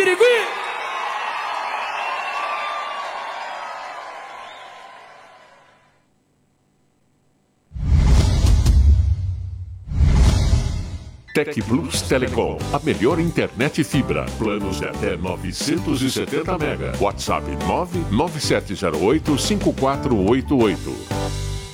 Birigui! Tec Plus Telecom, a melhor internet fibra. Planos de até 970 MB. WhatsApp 99708-5488.